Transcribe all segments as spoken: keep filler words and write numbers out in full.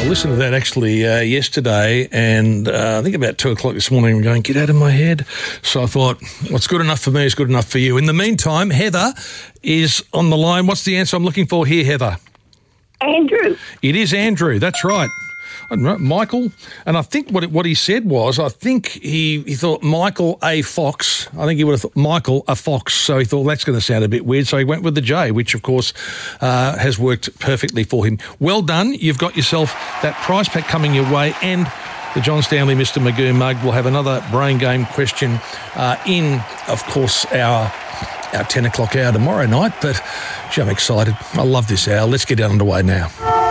listened to that actually uh, yesterday, and uh, I think about two o'clock this morning I'm going, get out of my head. So I thought, what's good enough for me is good enough for you. In the meantime, Heather is on the line. What's the answer I'm looking for here, Heather? Andrew. It is Andrew, that's right. I don't know, Michael, and I think what it, what he said was, I think he, he thought Michael A. Fox. I think he would have thought Michael a Fox, so he thought that's going to sound a bit weird, so he went with the J, which of course uh, has worked perfectly for him. Well done, you've got yourself that prize pack coming your way, and the John Stanley Mister Magoo mug. Will have another brain game question uh, in, of course, our our ten o'clock hour tomorrow night, but gee, I'm excited. I love this hour. Let's get underway now.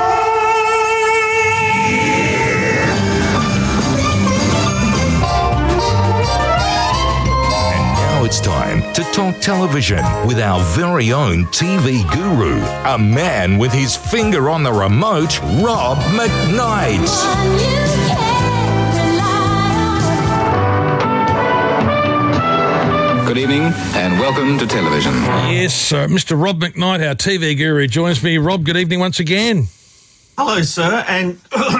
It's time to talk television with our very own T V guru, a man with his finger on the remote, Rob McKnight. Good evening and welcome to television. Yes, uh, Mister Rob McKnight, our T V guru, joins me. Rob, good evening once again. Hello, sir, and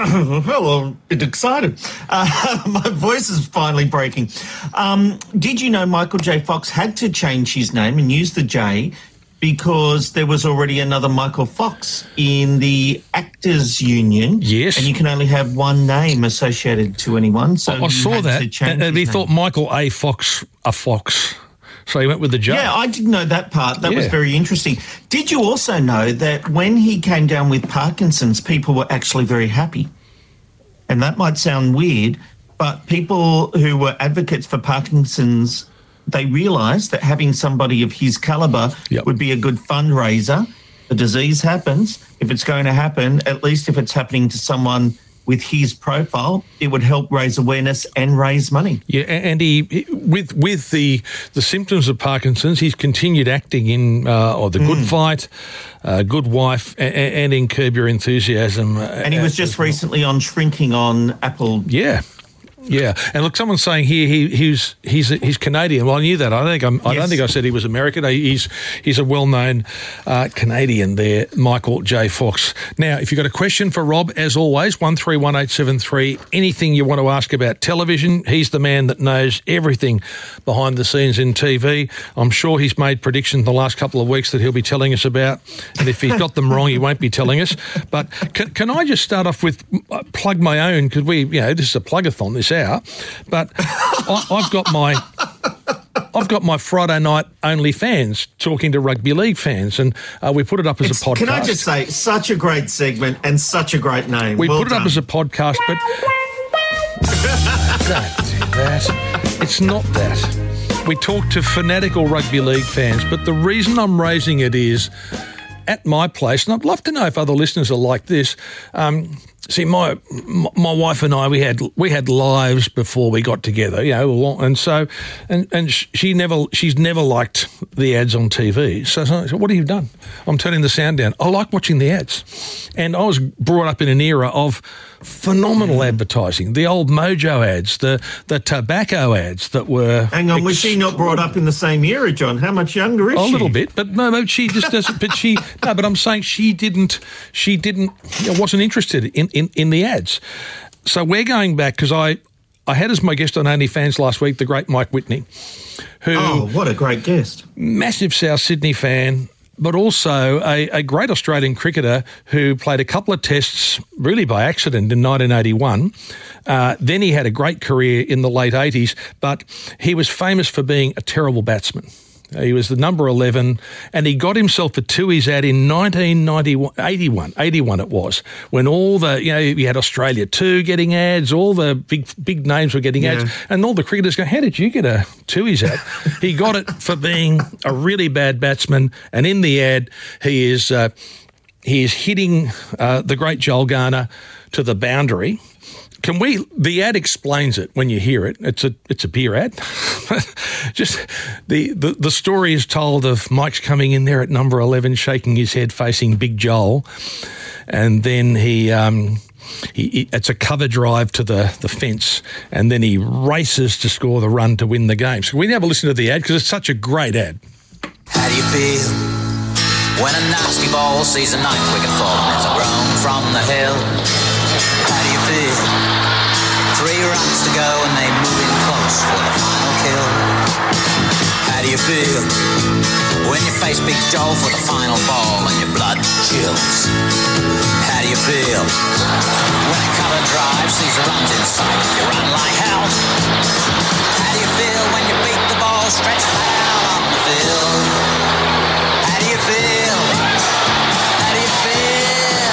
well, I'm a bit excited. Uh, my voice is finally breaking. Um, did you know Michael J. Fox had to change his name and use the J because there was already another Michael Fox in the Actors Union? Yes. And you can only have one name associated to anyone. So I, I saw that, and, and he name. thought Michael A. Fox a Fox. So he went with the J. Yeah, I didn't know that part. That yeah. was very interesting. Did you also know that when he came down with Parkinson's, people were actually very happy? And that might sound weird, but people who were advocates for Parkinson's, they realised that having somebody of his calibre yep. would be a good fundraiser. The disease happens. If it's going to happen, at least if it's happening to someone with his profile, it would help raise awareness and raise money. Yeah, and he, with with the the symptoms of Parkinson's, he's continued acting in uh, or The Good mm. Fight, uh, Good Wife, and, and in Curb Your Enthusiasm. And he was just recently on Shrinking on Apple. Yeah. Yeah, and look, someone's saying here he he's he's he's Canadian. Well, I knew that. I don't think I'm, I yes. don't think I said he was American. He's he's a well-known uh, Canadian there, Michael J. Fox. Now, if you've got a question for Rob, as always, one three one eight seven three. Anything you want to ask about television, he's the man that knows everything behind the scenes in T V. I'm sure he's made predictions the last couple of weeks that he'll be telling us about, and if he's got them wrong, he won't be telling us. But can, can I just start off with uh, plug my own, because we, you know, this is a plug-a-thon this hour, but I, I've got my I've got my Friday night OnlyFans talking to rugby league fans, and uh, we put it up as it's, a podcast. Can I just say, such a great segment and such a great name. We well put it done. up as a podcast, but don't do that. It's not that. We talk to fanatical rugby league fans, but the reason I'm raising it is at my place, and I'd love to know if other listeners are like this. Um, see, my my wife and I, we had we had lives before we got together, you know, and so and and she never she's never liked the ads on T V. So, so what have you done? I'm turning the sound down. I like watching the ads, and I was brought up in an era of phenomenal advertising, the old Mojo ads, the the tobacco ads that were. Hang on, ex- was she not brought up in the same era, John? How much younger is a she? A little bit, but no, no, she just doesn't. But she no, but I'm saying she didn't. She didn't. You know, wasn't interested in, in, in the ads. So we're going back because I I had as my guest on OnlyFans last week the great Mike Whitney, who oh, what a great guest, massive South Sydney fan, but also a, a great Australian cricketer who played a couple of tests really by accident in nineteen eighty-one. Uh, then he had a great career in the late eighties, but he was famous for being a terrible batsman. He was the number eleven, and he got himself a Tui's ad in nineteen ninety-one, eighty-one, eighty-one it was, when all the, you know, you had Australia two getting ads, all the big big names were getting yeah. ads, and all the cricketers go, how did you get a Tui's ad? He got it for being a really bad batsman, and in the ad, he is uh, he is hitting uh, the great Joel Garner to the boundary. Can we? The ad explains it when you hear it. It's a it's a beer ad. Just the, the the story is told of Mike's coming in there at number eleven, shaking his head, facing Big Joel, and then he um he, he it's a cover drive to the the fence, and then he races to score the run to win the game. So we can have a listen to the ad because it's such a great ad. How do you feel when a nasty ball sees a ninth wicket falling as a groan from the hill? feel when you face Big Joel for the final ball and your blood chills? How do you feel when a cover drive sees a runs inside? You run like hell. How do you feel when you beat the ball stretched out on the field? How do you feel? How do you feel?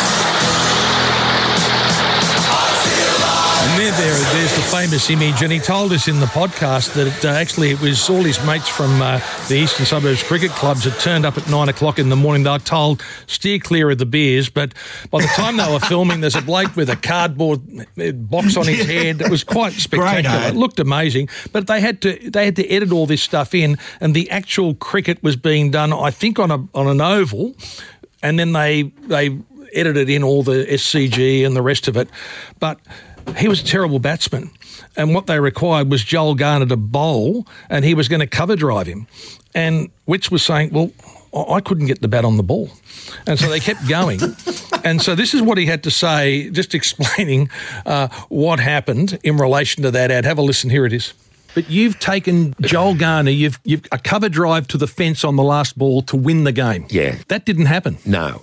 I feel like And there, there, there's the famous image, and he told us in the podcast that uh, actually it was all his mates from uh, the Eastern Suburbs cricket clubs that turned up at nine o'clock in the morning. They were told, steer clear of the beers, but by the time they were filming, there's a bloke with a cardboard box on his head. It was quite spectacular. Great, eh? It looked amazing, but they had to they had to edit all this stuff in, and the actual cricket was being done, I think, on a on an oval, and then they they edited in all the S C G and the rest of it, but he was a terrible batsman, and what they required was Joel Garner to bowl, and he was going to cover drive him. And Witts was saying, well, I couldn't get the bat on the ball. And so they kept going. And so this is what he had to say, just explaining uh, what happened in relation to that ad. Have a listen. Here it is. But you've taken Joel Garner, you've, you've a cover drive to the fence on the last ball to win the game. Yeah. That didn't happen. No.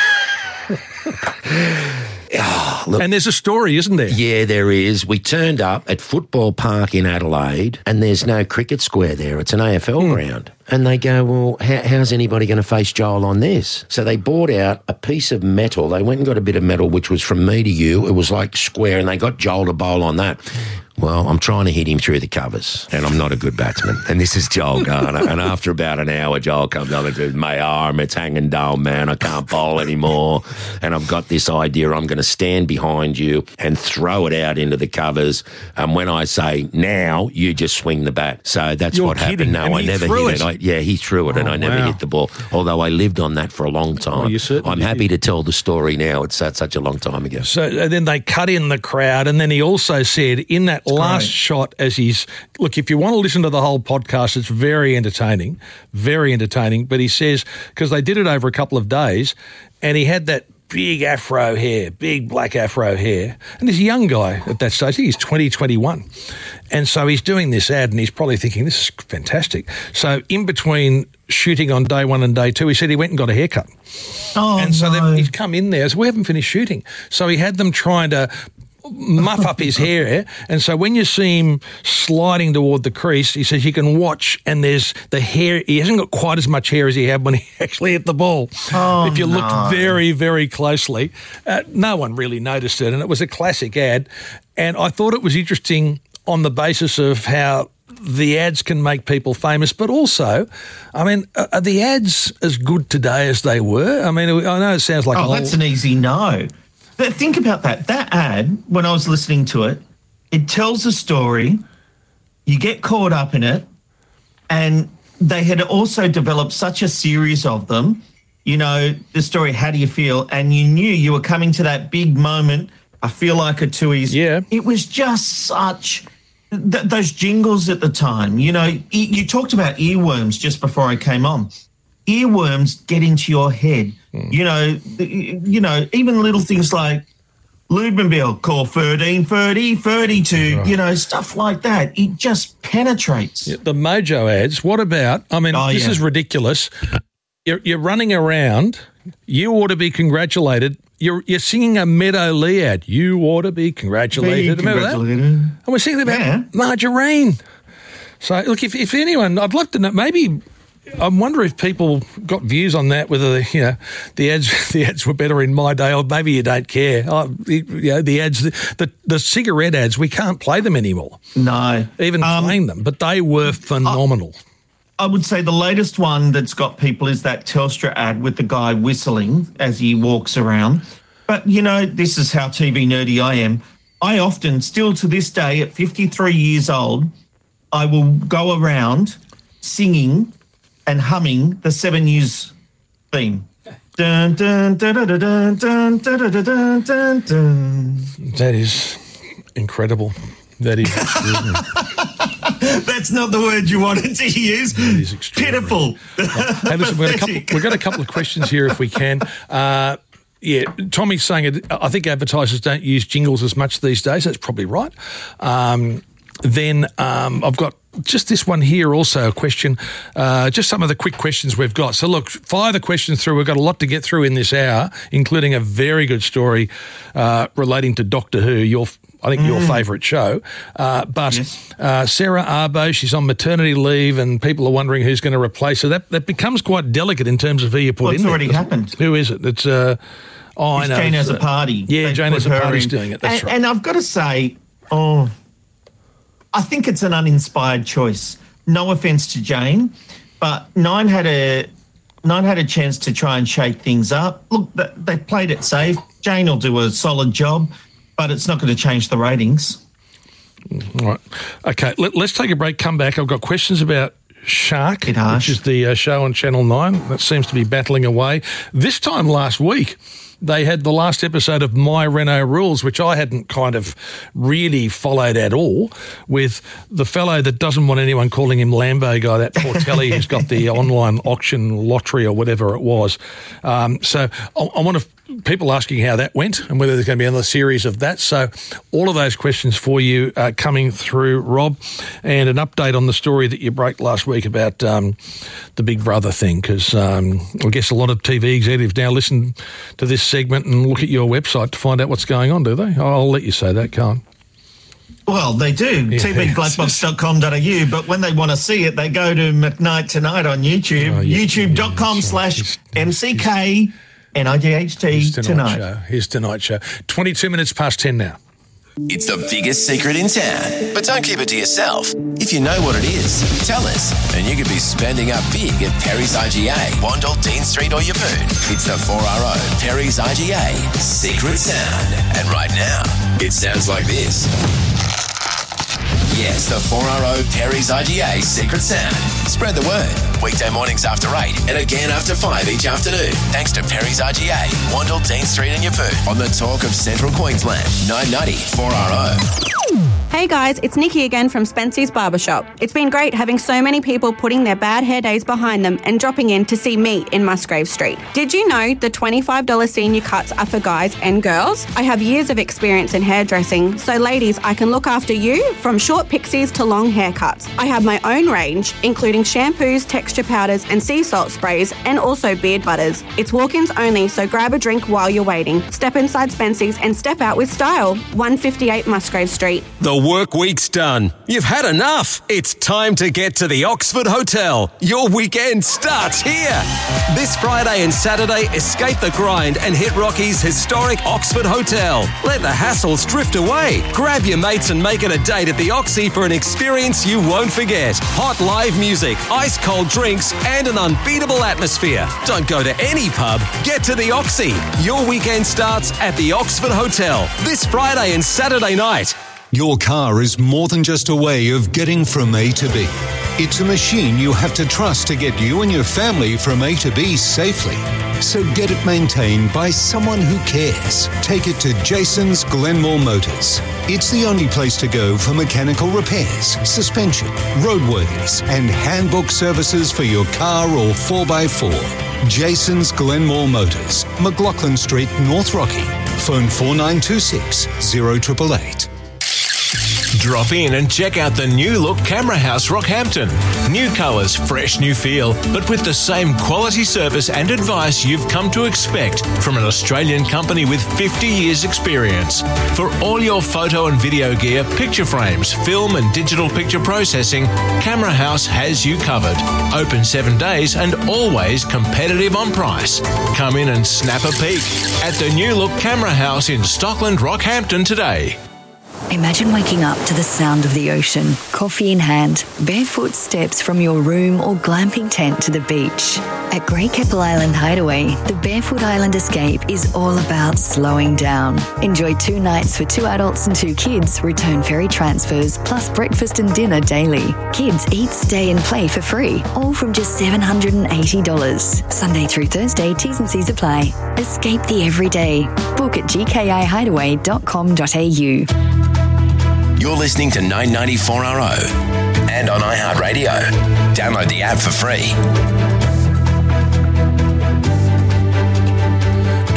Oh, look. And there's a story, isn't there? Yeah, there is. We turned up at Football Park in Adelaide and there's no cricket square there. It's an A F L mm. ground. And they go, well, how, how's anybody going to face Joel on this? So they bought out a piece of metal. They went and got a bit of metal, which was from me to you. It was like square, and they got Joel to bowl on that. Well, I'm trying to hit him through the covers, and I'm not a good batsman. And this is Joel Garner. And after about an hour, Joel comes up and says, my arm, it's hanging down, man. I can't bowl anymore. And I've got this idea. I'm going to stand behind you and throw it out into the covers. And when I say now, you just swing the bat. So that's You're what kidding. happened. No, And I he never threw hit it. it. I, yeah, he threw it, Oh, and I never wow. hit the ball. Although I lived on that for a long time. Oh, you certainly I'm did. happy to tell the story now. It's uh, such a long time ago. So and then they cut in the crowd, and then he also said in that last great. shot as he's, look, if you want to listen to the whole podcast, it's very entertaining, very entertaining, but he says, because they did it over a couple of days, and he had that big afro hair, big black afro hair, and he's a young guy at that stage, I think he's twenty, twenty-one, and so he's doing this ad, and he's probably thinking, this is fantastic. So in between shooting on day one and day two, he said he went and got a haircut. Oh, and so no. then he's come in there, so we haven't finished shooting. So he had them trying to muff up his hair, and so when you see him sliding toward the crease, he says you can watch, and there's the hair. He hasn't got quite as much hair as he had when he actually hit the ball. Oh, if you no. look very, very closely, uh, no one really noticed it, and it was a classic ad. And I thought it was interesting on the basis of how the ads can make people famous, but also, I mean, are the ads as good today as they were? I mean, I know it sounds like a Oh, whole... that's an easy no. But think about that. That ad, when I was listening to it, it tells a story, you get caught up in it, and they had also developed such a series of them, you know, the story, how do you feel? And you knew you were coming to that big moment, I feel like a Tui's. Yeah. It was just such... Th- those jingles at the time, you know, e- you talked about earworms just before I came on. Earworms get into your head. Mm. You know, th- you know, even little things like Lubenbill, call thirteen thirty, thirty-two, right. You know, stuff like that. It just penetrates. Yeah, the Mojo ads, what about, I mean, Oh, this yeah. is ridiculous. You're, you're running around, you ought to be congratulated. You're you're singing a Meadow Lee ad. You ought to be congratulated. Be Remember that? congratulated. And we're singing about Yeah. margarine. So, look, if, if anyone, I'd love to know, maybe, I wonder if people got views on that, whether, the, you know, the ads the ads were better in my day, or maybe you don't care. Oh, you know, the ads, the, the, the cigarette ads, we can't play them anymore, No. even Um, playing them, but they were phenomenal. I would say the latest one that's got people is that Telstra ad with the guy whistling as he walks around. But, you know, this is how T V nerdy I am. I often, still to this day, at fifty-three years old, I will go around singing and humming the Seven News theme. Dun, dun, dun, dun, dun, dun, dun, dun, dun, dun, dun. That is incredible. That is extraordinary. That's not the word you wanted to use. That is extraordinary. Pitiful. Hey, listen, we've got, a couple, we've got a couple of questions here if we can. Uh, yeah, Tommy's saying it, I think advertisers don't use jingles as much these days. That's probably right. Um, then um, I've got just this one here also, a question, uh, just some of the quick questions we've got. So, look, fire the questions through. We've got a lot to get through in this hour, including a very good story uh, relating to Doctor Who, your I think mm. your favourite show. Uh, but yes. uh, Sarah Arbo, she's on maternity leave and people are wondering who's going to replace her. That that becomes quite delicate in terms of who you put well, in it's there. already happened. Who is it? It's, uh, oh, it's I know. Jane it's, Has a Party. Yeah, they Jane Has a Party's doing it. That's and, right. And I've got to say, oh, I think it's an uninspired choice. No offence to Jane, but Nine had a Nine had a chance to try and shake things up. Look, they played it safe. Jane will do a solid job, but it's not going to change the ratings. All right. Okay, let, let's take a break, come back. I've got questions about Shark, which is the uh, show on Channel nine that seems to be battling away. This time last week, they had the last episode of My Renault Rules, which I hadn't kind of really followed at all, with the fellow that doesn't want anyone calling him Lambo guy, that Portelli who's got the online auction lottery or whatever it was. Um, so I, I want to... people asking how that went and whether there's going to be another series of that. So all of those questions for you uh, coming through, Rob, and an update on the story that you broke last week about um, the Big Brother thing, because um, I guess a lot of T V executives now listen to this segment and look at your website to find out what's going on, do they? I'll let you say that, can't I? Well, they do, yeah. t v black box dot com dot a u, but when they want to see it, they go to McKnight Tonight on YouTube, oh, yeah, youtube.com yeah, slash MCK. N I G H T His Tonight, tonight. Show. His Tonight Show. twenty-two minutes past ten now. It's the biggest secret in town, but don't keep it to yourself. If you know what it is, tell us, and you could be spending up big at Perry's I G A, Wandle, Dean Street or Yeppoon. It's the four R O Perry's I G A Secret Sound. And right now, it sounds like this. Yes, the four R O Perry's I G A Secret Sound. Spread the word. Weekday mornings after eight and again after five each afternoon. Thanks to Perry's I G A, Wandle, Dean Street and Yeppoon. On the talk of Central Queensland, nine ninety four R O. Hey guys, it's Nikki again from Spency's Barbershop. It's been great having so many people putting their bad hair days behind them and dropping in to see me in Musgrave Street. Did you know the twenty-five dollars senior cuts are for guys and girls? I have years of experience in hairdressing, so ladies, I can look after you from short pixies to long haircuts. I have my own range, including shampoos, texture powders and sea salt sprays, and also beard butters. It's walk-ins only, so grab a drink while you're waiting. Step inside Spency's and step out with style. one fifty-eight Musgrave Street. The work week's done. You've had enough. It's time to get to the Oxford Hotel. Your weekend starts here. This Friday and Saturday, escape the grind and hit Rocky's historic Oxford Hotel. Let the hassles drift away. Grab your mates and make it a date at the Oxy for an experience you won't forget. Hot live music, ice cold drinks, and an unbeatable atmosphere. Don't go to any pub. Get to the Oxy. Your weekend starts at the Oxford Hotel this Friday and Saturday night. Your car is more than just a way of getting from A to B. It's a machine you have to trust to get you and your family from A to B safely. So get it maintained by someone who cares. Take it to Jason's Glenmore Motors. It's the only place to go for mechanical repairs, suspension, roadworthies, and handbook services for your car or four by four. Jason's Glenmore Motors, McLaughlin Street, North Rocky. Phone four nine two six, zero eight eight eight. Drop in and check out the new look Camera House Rockhampton. New colours, fresh new feel, but with the same quality service and advice you've come to expect from an Australian company with fifty years experience. For all your photo and video gear, picture frames, film and digital picture processing, Camera House has you covered. Open seven days and always competitive on price. Come in and snap a peek at the new look Camera House in Stockland, Rockhampton today. Imagine waking up to the sound of the ocean, coffee in hand, barefoot steps from your room or glamping tent to the beach. At Great Keppel Island Hideaway, the Barefoot Island Escape is all about slowing down. Enjoy two nights for two adults and two kids, return ferry transfers, plus breakfast and dinner daily. Kids eat, stay and play for free, all from just seven hundred eighty dollars. Sunday through Thursday, T's and C's apply. Escape the everyday. Book at g k i hideaway dot com dot a u. You're listening to nine ninety four R O and on iHeartRadio. Download the app for free.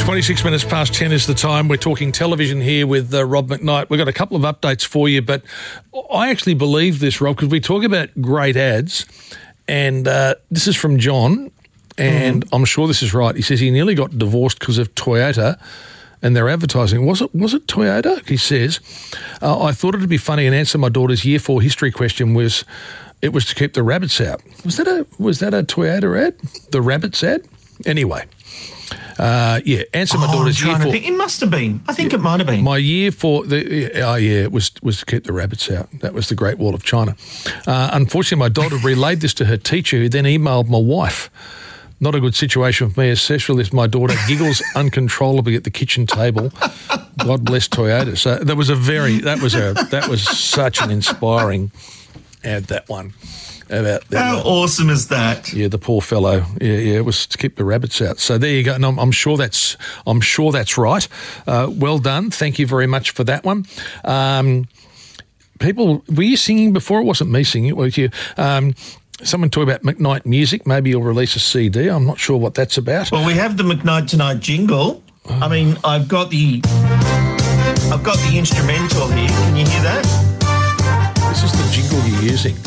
twenty-six minutes past ten is the time. We're talking television here with uh, Rob McKnight. We've got a couple of updates for you, but I actually believe this, Rob, because we talk about great ads, and uh, this is from John, and mm. I'm sure this is right. He says he nearly got divorced because of Toyota and their advertising. Was it was it Toyota? He says, uh, I thought it'd be funny and answer my daughter's year four history question was, it was to keep the rabbits out. Was that a was that a Toyota ad? The rabbits ad? Anyway. Uh, yeah, answer my oh, daughter's I'm year trying four. to think. It must have been. I think yeah, it might have been. My year four. The, oh yeah, it was was to keep the rabbits out. That was the Great Wall of China. Uh, unfortunately, my daughter relayed this to her teacher, who then emailed my wife. Not a good situation for me, especially if my daughter giggles uncontrollably at the kitchen table. God bless Toyota. So that was a very that was a that was such an inspiring ad, that one. About the, How uh, awesome is that? Yeah, the poor fellow. Yeah, yeah, it was to keep the rabbits out. So there you go. And I'm, I'm sure that's I'm sure that's right. Uh, well done. Thank you very much for that one. Um, people, were you singing before? It wasn't me singing. It was you. Um, someone talk about McKnight Music. Maybe you'll release a C D. I'm not sure what that's about. Well, we have the McKnight Tonight jingle. Oh. I mean, I've got the I've got the instrumental here. Can you hear that? This is the jingle you're using.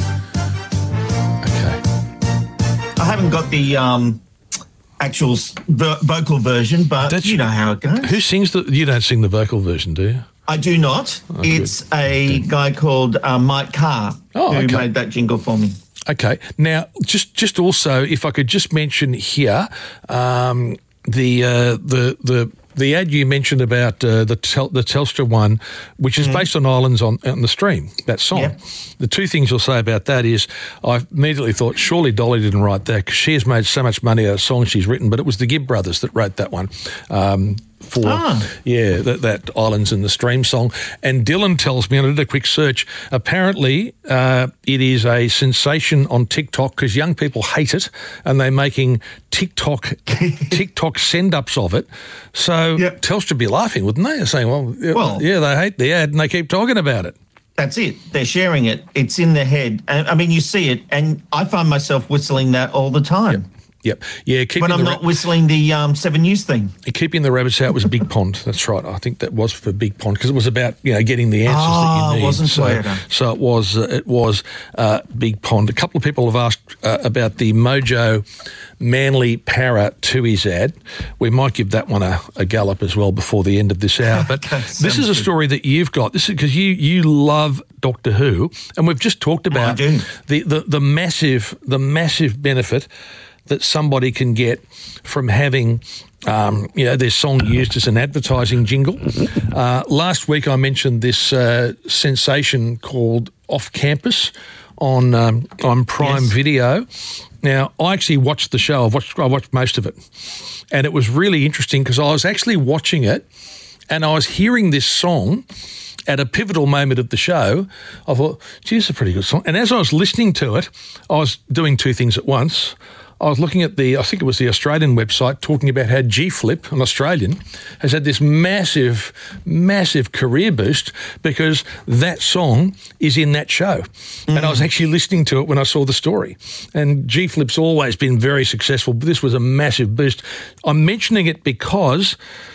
I haven't got the um, actual vo- vocal version, but That's, you know how it goes. Who sings the... You don't sing the vocal version, do you? I do not. Oh, it's good. a guy called uh, Mike Carr oh, who okay. made that jingle for me. Okay. Now, just just also, if I could just mention here, um, the uh, the the... The ad you mentioned about uh, the tel- the Telstra one, which is mm. based on Islands on, on the Stream, that song. Yep. The two things you'll say about that is I immediately thought, surely Dolly didn't write that because she has made so much money out of songs she's written, but it was the Gibb brothers that wrote that one. Um, for, ah. yeah, that, that Islands in the Stream song. And Dylan tells me, and I did a quick search, apparently uh, it is a sensation on TikTok because young people hate it and they're making TikTok TikTok send-ups of it. So yep. Telstra would be laughing, wouldn't they? They're saying, well, well, yeah, they hate the ad and they keep talking about it. That's it. They're sharing it. It's in their head. And I mean, you see it, and I find myself whistling that all the time. Yep. Yep. Yeah. When I'm not ra- whistling the um, Seven News thing. Keeping the rabbits out was Big Pond. That's right. I think that was for Big Pond because it was about you know getting the answers oh, that you need. It wasn't so, Toyota. so it was. Uh, it was uh, Big Pond. A couple of people have asked uh, about the Mojo Manly Para Tui's ad. We might give that one a, a gallop as well before the end of this hour. But this is a story that you've got. This is because you you love Doctor Who, and we've just talked about the, the the massive the massive benefit that somebody can get from having, um, you know, their song used as an advertising jingle. Uh, last week I mentioned this uh, sensation called Off Campus on um, on Prime yes. Video. Now, I actually watched the show. I've watched, I watched most of it. And it was really interesting because I was actually watching it and I was hearing this song at a pivotal moment of the show. I thought, gee, it's a pretty good song. And as I was listening to it, I was doing two things at once. I was looking at the, I think it was the Australian website, talking about how G-Flip, an Australian, has had this massive, massive career boost because that song is in that show. Mm. And I was actually listening to it when I saw the story. And G-Flip's always been very successful, but this was a massive boost. I'm mentioning it because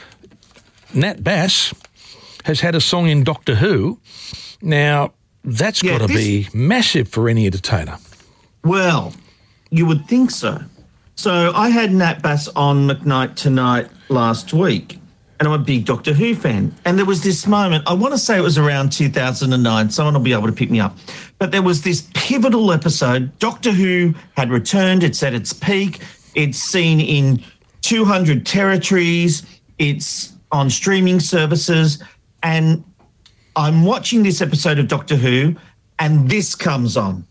Nat Bass has had a song in Doctor Who. Now, that's yeah, got to this... be massive for any entertainer. Well... You would think so. So I had Nat Bass on McKnight Tonight last week, and I'm a big Doctor Who fan. And there was this moment, I want to say it was around two thousand nine, someone will be able to pick me up, but there was this pivotal episode. Doctor Who had returned, it's at its peak, it's seen in two hundred territories, it's on streaming services, and I'm watching this episode of Doctor Who, and this comes on.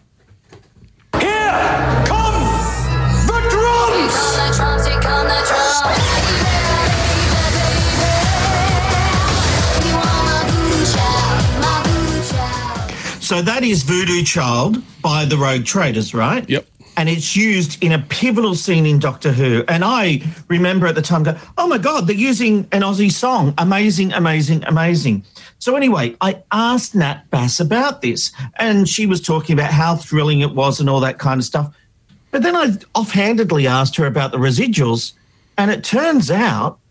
So that is Voodoo Child by the Rogue Traders, right? Yep. And it's used in a pivotal scene in Doctor Who. And I remember at the time go, oh, my God, they're using an Aussie song. Amazing, amazing, amazing. So anyway, I asked Nat Bass about this, and she was talking about how thrilling it was and all that kind of stuff. But then I offhandedly asked her about the residuals, and it turns out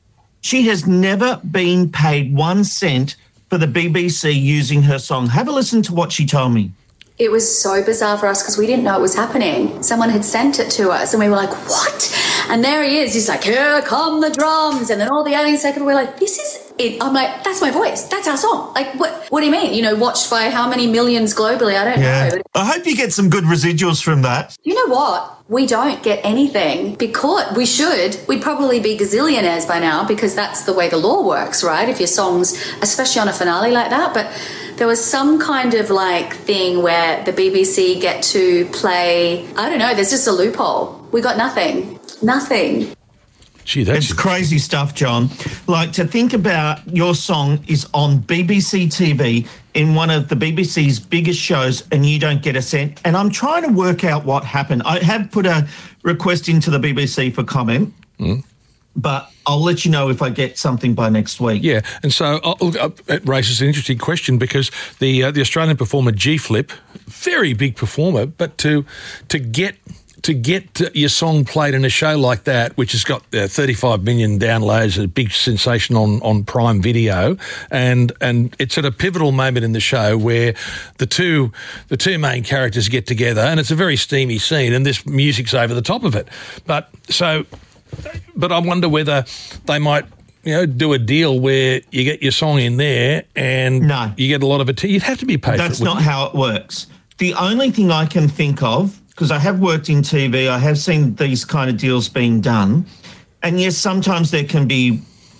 She has never been paid one cent for the B B C using her song. Have a listen to what she told me. It was so bizarre for us because we didn't know it was happening. Someone had sent it to us and we were like, what? And there he is. He's like, here come the drums. And then all the aliens second, we're like, this is it. I'm like, that's my voice. That's our song. Like, what What do you mean? You know, watched by how many millions globally? I don't yeah. know. I hope you get some good residuals from that. You know what? We don't get anything because we should. We'd probably be gazillionaires by now because that's the way the law works, right? If your songs, especially on a finale like that. But there was some kind of like thing where the B B C get to play, I don't know, there's just a loophole. We got nothing. Nothing. Gee, that's it's crazy stuff, John. Like, to think about your song is on B B C T V in one of the B B C's biggest shows and you don't get a cent. And I'm trying to work out what happened. I have put a request into the B B C for comment, mm. but I'll let you know if I get something by next week. Yeah, and so uh, it raises an interesting question because the uh, the Australian performer G-Flip, very big performer, but to to get... To get your song played in a show like that, which has got uh, thirty-five million downloads, a big sensation on, on Prime Video, and and it's at a pivotal moment in the show where the two the two main characters get together, and it's a very steamy scene, and this music's over the top of it. But so, but I wonder whether they might, you know, do a deal where you get your song in there and no. you get a lot of it. You'd have to be paid. That's for it, not how it works. The only thing I can think of, because I have worked in T V, I have seen these kind of deals being done. And yes, sometimes there can be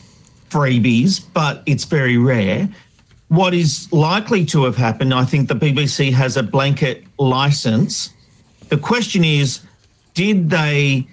freebies, but it's very rare. What is likely to have happened, I think the B B C has a blanket license. The question is, did they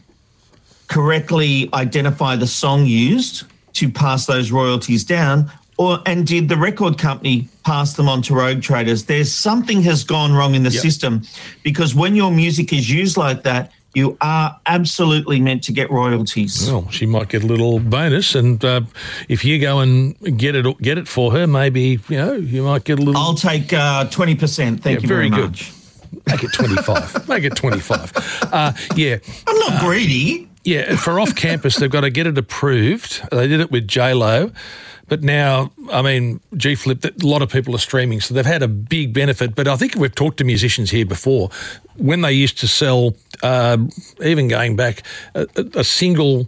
correctly identify the song used to pass those royalties down? Or, and did the record company pass them on to rogue traders? There's something has gone wrong in the yep. system, because when your music is used like that, you are absolutely meant to get royalties. Well, she might get a little bonus, and uh, if you go and get it get it for her, maybe, you know, you might get a little... I'll take uh, twenty percent. Thank yeah, you very, very good. much. Make it twenty-five. Make it twenty-five. Uh, yeah. I'm not uh, greedy. Yeah, for off-campus, they've got to get it approved. They did it with J-Lo. But now, I mean, G-Flip, a lot of people are streaming, so they've had a big benefit. But I think we've talked to musicians here before, when they used to sell, uh, even going back, a, a single...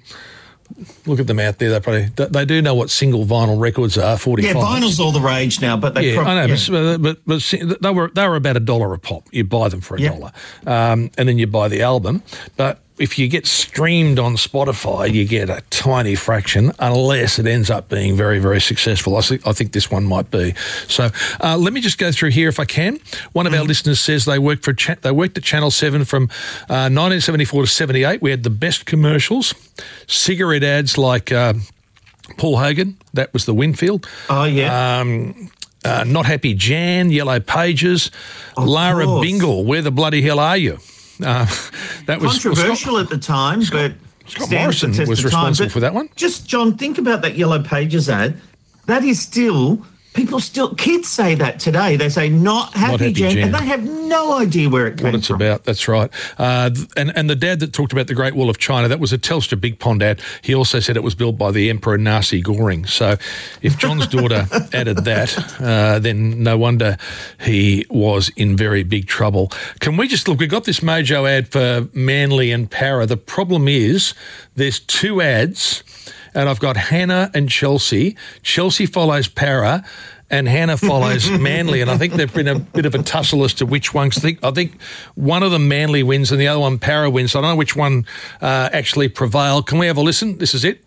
Look at them out there. They probably they do know what single vinyl records are. Forty-five. Yeah, vinyl's all the rage now, but they. Yeah, prob- I know, yeah. but, but but they were they were about a dollar a pop. You buy them for a yep. dollar, um, and then you buy the album. But if you get streamed on Spotify, you get a tiny fraction, unless it ends up being very, very successful. I think, I think this one might be. So uh, let me just go through here if I can. One of mm. our listeners says they worked for cha- they worked at Channel seven from uh, nineteen seventy-four to seventy-eight. We had the best commercials, cigarette ads like uh, Paul Hogan. That was the Winfield. Oh, yeah. Um, uh, Not Happy Jan, Yellow Pages, of Lara course. Bingle, Where the Bloody Hell Are You? Uh, that was controversial was at the time, Scott, but Scott Morrison was responsible for that one. Just, John, think about that Yellow Pages ad. That is still, people still, kids say that today. They say, not happy, not happy Jan, Jan, and they have no idea where it came what it's from. about. That's right. Uh, and, and the dad that talked about the Great Wall of China, that was a Telstra Big Pond ad. He also said it was built by the Emperor Nasi Goring. So if John's daughter added that, uh, then no wonder he was in very big trouble. Can we just look, we got this Mojo ad for Manly and Para. The problem is there's two ads, and I've got Hannah and Chelsea. Chelsea follows Para, and Hannah follows Manly, and I think there've been a bit of a tussle as to which one. I think, I think one of them Manly wins and the other one Para wins. So I don't know which one uh, actually prevailed. Can we have a listen? This is it.